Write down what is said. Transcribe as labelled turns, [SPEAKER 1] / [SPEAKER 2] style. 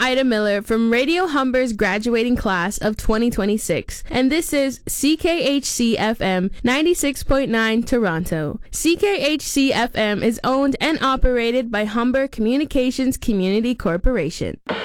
[SPEAKER 1] Ida Miller from Radio Humber's graduating class of 2026, and this is CKHC FM 96.9 Toronto. CKHC FM is owned and operated by Humber Communications Community Corporation.